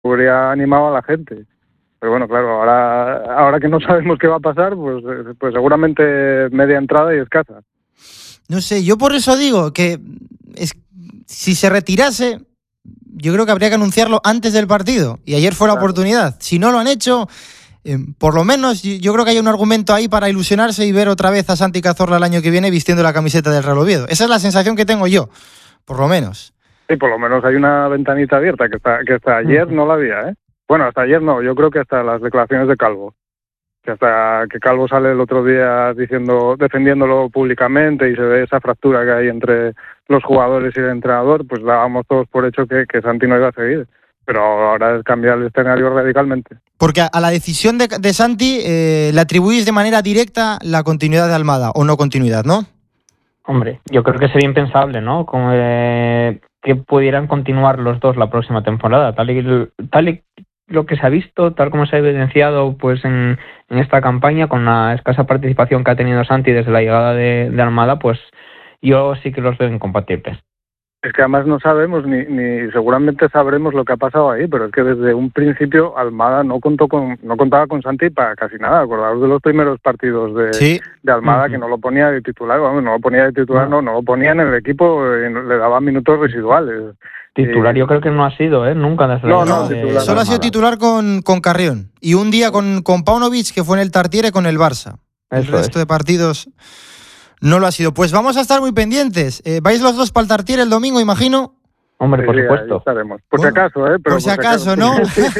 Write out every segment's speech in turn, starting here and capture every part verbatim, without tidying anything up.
habría animado a la gente. Pero bueno, claro, ahora ahora que no sabemos qué va a pasar, pues, pues seguramente media entrada y escasa. No sé, yo por eso digo que es, si se retirase, yo creo que habría que anunciarlo antes del partido. Y ayer fue la claro. oportunidad. Si no lo han hecho, eh, por lo menos yo creo que hay un argumento ahí para ilusionarse y ver otra vez a Santi Cazorla el año que viene vistiendo la camiseta del Real Oviedo. Esa es la sensación que tengo yo, por lo menos. Sí, por lo menos hay una ventanita abierta, que hasta, que hasta ayer no la había, ¿eh? Bueno, hasta ayer no, yo creo que hasta las declaraciones de Calvo. Que hasta que Calvo sale el otro día diciendo, defendiéndolo públicamente y se ve esa fractura que hay entre los jugadores y el entrenador, pues dábamos todos por hecho que, que Santi no iba a seguir. Pero ahora es cambiar el escenario radicalmente. Porque a la decisión de, de Santi eh, le atribuís de manera directa la continuidad de Almada, o no continuidad, ¿no? Hombre, yo creo que sería impensable, ¿no? Como, eh, que pudieran continuar los dos la próxima temporada, tal y, tal y lo que se ha visto, tal como se ha evidenciado pues en, en esta campaña, con la escasa participación que ha tenido Santi desde la llegada de, de Almada, pues yo sí que los veo incompatibles. Es que además no sabemos, ni, ni seguramente sabremos lo que ha pasado ahí, pero es que desde un principio Almada no contó con, no contaba con Santi para casi nada. Acordaos de los primeros partidos de, sí. de Almada, uh-huh. que no lo ponía de titular, vamos, no lo ponía de titular, no, no, no lo ponía en el equipo, le daba minutos residuales. Titular yo creo que no ha sido, ¿eh? Nunca. Desde no, la no, de, titular. Solo ha sido titular con, con Carrión. Y un día con, con Paunovic, que fue en el Tartiere con el Barça. El Eso resto es. de partidos no lo ha sido. Pues vamos a estar muy pendientes. Eh, ¿Vais los dos para el Tartiere el domingo, imagino? Hombre, por sí, supuesto. Estaremos. Por bueno, si acaso, ¿eh? Pero por si por acaso, acaso,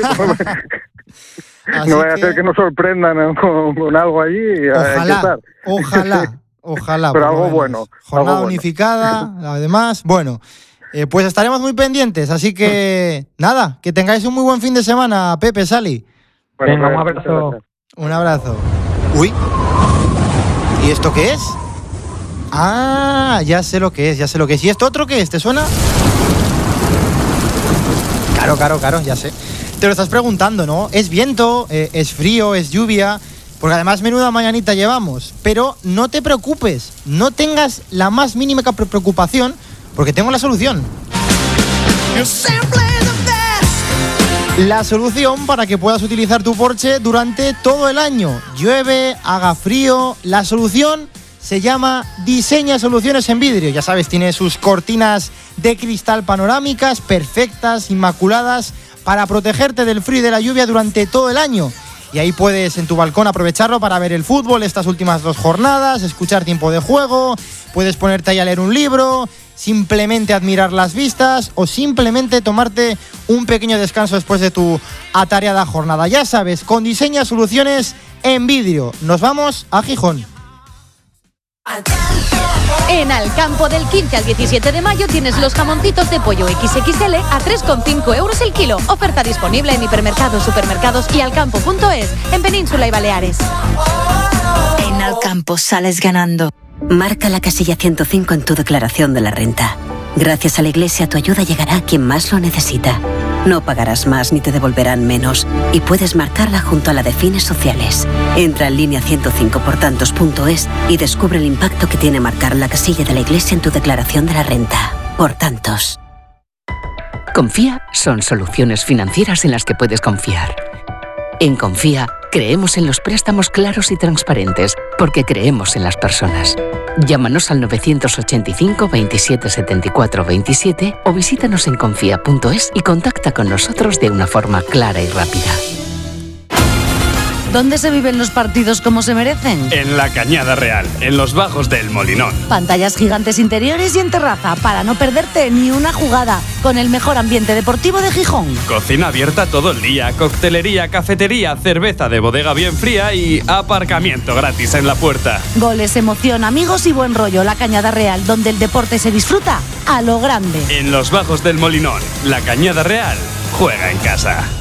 ¿no? No vaya a ser que nos sorprendan con, con algo allí. Y ojalá, ojalá, ojalá. Pero algo bueno. Jornada algo unificada, bueno. Además. Bueno, eh, pues estaremos muy pendientes. Así que, nada, que tengáis un muy buen fin de semana, Pepe, Sali. Bueno, Venga, un abrazo. Un abrazo. Uy. ¿Y esto qué es? Ah, ya sé lo que es, ya sé lo que es. ¿Y esto otro qué es? ¿Te suena? Claro, claro, claro, ya sé. Te lo estás preguntando, ¿no? Es viento, eh, es frío, es lluvia, porque además menuda mañanita llevamos. Pero no te preocupes, no tengas la más mínima preocupación, porque tengo la solución. La solución para que puedas utilizar tu Porsche durante todo el año. Llueve, haga frío, la solución se llama Diseña Soluciones en Vidrio. Ya sabes, tiene sus cortinas de cristal panorámicas, perfectas, inmaculadas, para protegerte del frío y de la lluvia durante todo el año. Y ahí puedes en tu balcón aprovecharlo para ver el fútbol estas últimas dos jornadas, escuchar tiempo de juego, puedes ponerte ahí a leer un libro, simplemente admirar las vistas o simplemente tomarte un pequeño descanso después de tu atareada jornada. Ya sabes, con Diseña Soluciones en Vidrio. Nos vamos a Gijón. En Alcampo, del quince al diecisiete de mayo tienes los jamoncitos de pollo equis equis ele a tres coma cinco euros el kilo. Oferta disponible en hipermercados, supermercados y alcampo punto es en Península y Baleares. En Alcampo sales ganando. Marca la casilla ciento cinco en tu declaración de la renta. Gracias a la Iglesia tu ayuda llegará a quien más lo necesita. No pagarás más ni te devolverán menos y puedes marcarla junto a la de fines sociales. Entra en línea ciento cinco por tantos punto es y descubre el impacto que tiene marcar la casilla de la Iglesia en tu declaración de la renta. Por tantos. Confía son soluciones financieras en las que puedes confiar. En Confía creemos en los préstamos claros y transparentes porque creemos en las personas. Llámanos al nueve ocho cinco, veintisiete setenta y cuatro veintisiete o visítanos en confía punto es y contacta con nosotros de una forma clara y rápida. ¿Dónde se viven los partidos como se merecen? En la Cañada Real, en los bajos del Molinón. Pantallas gigantes interiores y en terraza, para no perderte ni una jugada, con el mejor ambiente deportivo de Gijón. Cocina abierta todo el día, coctelería, cafetería, cerveza de bodega bien fría y aparcamiento gratis en la puerta. Goles, emoción, amigos y buen rollo. La Cañada Real, donde el deporte se disfruta a lo grande. En los bajos del Molinón, la Cañada Real juega en casa.